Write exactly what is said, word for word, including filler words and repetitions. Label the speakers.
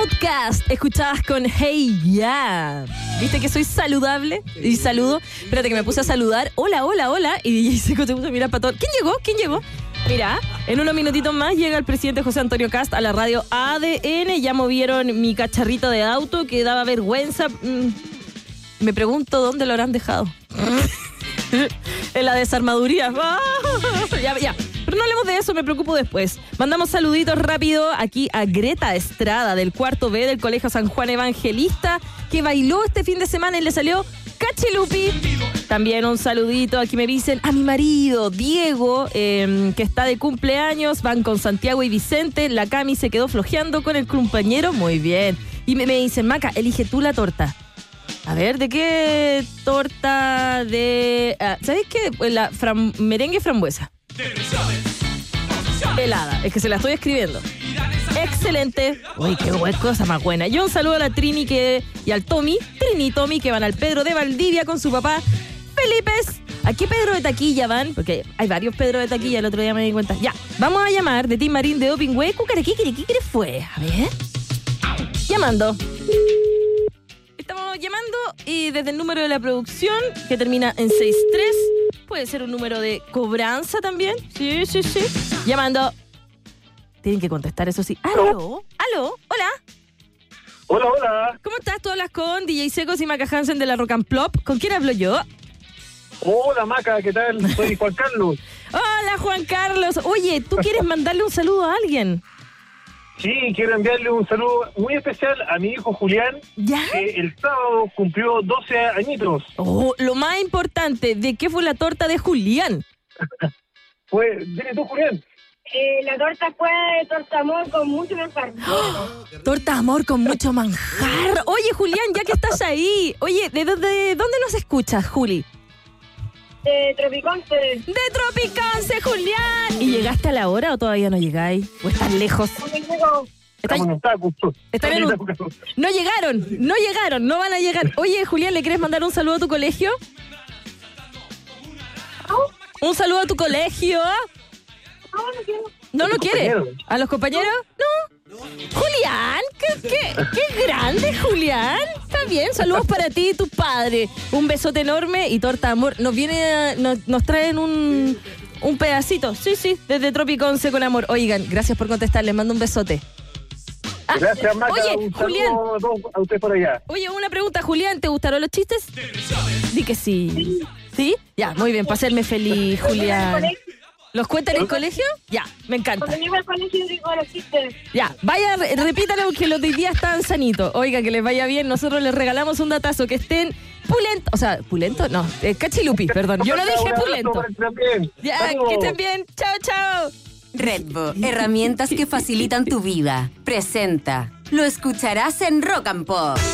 Speaker 1: Outcast, escuchadas con Hey Ya. ¿Viste que soy saludable? Y saludo. Espérate que me puse a saludar. Hola, hola, hola. Y D J Seco se puso a mirar para todo. ¿Quién llegó? ¿Quién llegó? Mira, en unos minutitos más llega el presidente José Antonio Cast a la radio A D N. Ya movieron mi cacharrito de auto que daba vergüenza. Me pregunto dónde lo habrán dejado. En la desarmaduría. Ya, ya. Pero no hablemos de eso, me preocupo después. Mandamos saluditos rápido aquí a Greta Estrada del cuarto B del Colegio San Juan Evangelista, que bailó este fin de semana y le salió cachilupi. También un saludito, aquí me dicen, a mi marido, Diego, eh, que está de cumpleaños. Van con Santiago y Vicente. La Cami se quedó flojeando con el compañero. Muy bien. Y me, me dicen, Maca, elige tú la torta. A ver, ¿de qué torta de...? Uh, ¿Sabéis qué? La fram, merengue frambuesa. Helada, es que se la estoy escribiendo. Excelente. Uy, qué buena cosa más buena. Yo un saludo a la Trini que, y al Tommy, Trini y Tommy, que van al Pedro de Valdivia con su papá, Felipes. ¿A qué Pedro de Taquilla van? Porque hay varios Pedro de Taquilla, el otro día me di cuenta. Ya, vamos a llamar de Team Marín de Dopingüe. ¿Qué fue? A ver. Llamando. Estamos llamando y desde el número de la producción, que termina en sesenta y tres, puede ser un número de cobranza también. Sí, sí, sí. Llamando. Tienen que contestar, eso sí. ¿Aló? ¿Aló? ¿Hola?
Speaker 2: Hola, hola.
Speaker 1: ¿Cómo estás? ¿Tú hablas con D J Secos y Maca Hansen de la Rock and Plop? ¿Con quién hablo yo?
Speaker 2: Hola, Maca, ¿qué tal? Soy Juan Carlos.
Speaker 1: Hola, Juan Carlos. Oye, ¿tú quieres mandarle un saludo a alguien?
Speaker 2: Sí, quiero enviarle un saludo muy especial a mi hijo Julián,
Speaker 1: ¿Ya?
Speaker 2: que el sábado cumplió doce añitos.
Speaker 1: Oh, lo más importante, ¿de qué fue la torta de Julián?
Speaker 2: Fue, dile tú, Julián.
Speaker 3: Eh, la torta fue torta amor con mucho manjar.
Speaker 1: ¡Oh! Torta amor con mucho manjar. Oye, Julián, ya que estás ahí, oye, ¿de dónde, de dónde nos escuchas, Juli?
Speaker 3: De Tropiconce.
Speaker 1: ¡De Tropiconce, Julián! ¿Y llegaste a la hora o todavía no llegáis? ¿O estás lejos? ¿Estás... ¿Están en un... No llegaron, no llegaron, no van a llegar. Oye, Julián, ¿le quieres mandar un saludo a tu colegio? ¿Un saludo a tu colegio?
Speaker 3: No, no quiero.
Speaker 1: ¿No lo quiere? ¿A los compañeros? No. Julián, qué, qué, qué grande, Julián. Está bien, saludos para ti y tu padre. Un besote enorme y torta amor. Nos viene, a, nos, nos traen un, un pedacito. Sí, sí, desde Tropiconce con amor. Oigan, gracias por contestar, les mando un besote.
Speaker 2: Ah, gracias, Maca.
Speaker 1: Oye,
Speaker 2: un
Speaker 1: Julián.
Speaker 2: A usted por allá.
Speaker 1: Oye, una pregunta, Julián, ¿te gustaron los chistes? Di que sí. ¿Sí? Ya, muy bien, para hacerme feliz, Julián. ¿Los cuentan en el colegio? Ya, me encanta.
Speaker 3: Cuando llego al colegio digo los chistes.
Speaker 1: Ya, vaya, repítalo que los de hoy día están sanitos. Oiga, que les vaya bien. Nosotros les regalamos un datazo, que estén pulentos. O sea, ¿pulento? No, eh, cachilupi, perdón. Yo no dije pulento. Ya, que estén bien. Chao, chao.
Speaker 4: Redbo, herramientas que facilitan tu vida. Presenta. Lo escucharás en Rock and Pop.